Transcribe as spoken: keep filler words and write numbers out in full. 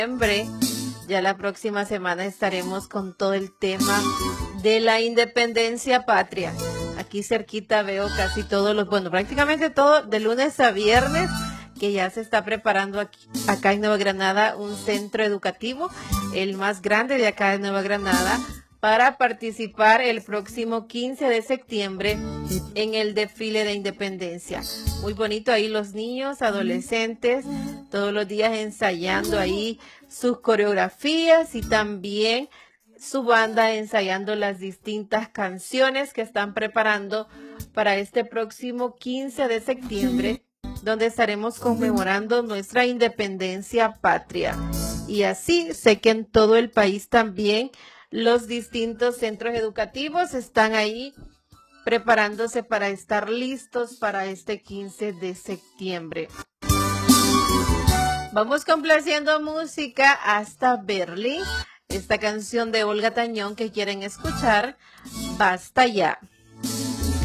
Septiembre. Ya la próxima semana estaremos con todo el tema de la independencia patria. Aquí cerquita veo casi todos los, bueno, prácticamente todo, de lunes a viernes, que ya se está preparando aquí, acá en Nueva Granada un centro educativo, el más grande de acá de Nueva Granada, para participar el próximo quince de septiembre en el desfile de independencia. Muy bonito ahí los niños, adolescentes, todos los días ensayando ahí sus coreografías y también su banda ensayando las distintas canciones que están preparando para este próximo quince de septiembre, donde estaremos conmemorando nuestra independencia patria. Y así sé que en todo el país también los distintos centros educativos están ahí preparándose para estar listos para este quince de septiembre. Vamos complaciendo música hasta Berlín. Esta canción de Olga Tañón que quieren escuchar, Basta Ya.